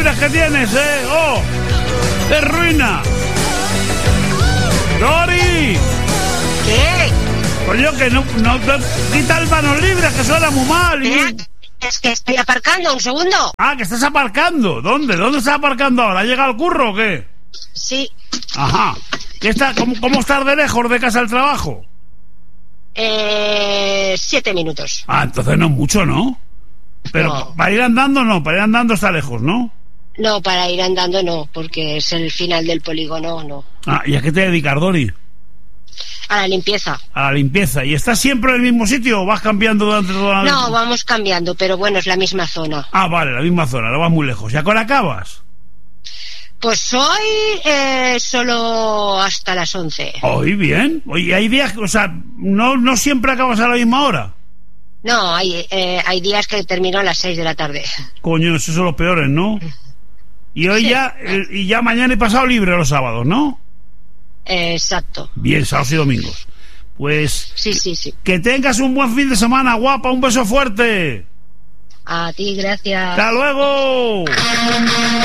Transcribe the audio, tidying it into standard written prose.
libres que tienes, ¡Oh! ¡Te ruina! ¡Dori! ¿Qué? Coño, que no quita el manos libres, que suena muy mal. Es que estoy aparcando, un segundo. Ah, que estás aparcando. ¿Dónde? ¿Dónde estás aparcando ahora? ¿Ha llegado al curro o qué? Sí. Ajá. ¿Cómo estás de lejos de casa al trabajo? 7 minutos. Ah, entonces no mucho, ¿no? Pero No. para ir andando no, para ir andando está lejos, ¿no? No, para ir andando no, porque es el final del polígono, no. Ah, ¿y a qué te dedicas, Dori? A la limpieza. A la limpieza. ¿Y estás siempre en el mismo sitio o vas cambiando durante toda la... No, vamos cambiando, pero bueno, es la misma zona. Ah, vale, la misma zona, no vas muy lejos. ¿Y a qué hora acabas? Pues hoy solo hasta las 11. Hoy bien. Oye, hay días, o sea, no siempre acabas a la misma hora. No, hay días que termino a las 6 de la tarde. Coño, esos son los peores, ¿no? Y hoy Sí. ya mañana y pasado libre los sábados, ¿no? Exacto. Bien, sábados y domingos. Pues Sí. que tengas un buen fin de semana, guapa, un beso fuerte. A ti, gracias. ¡Hasta luego!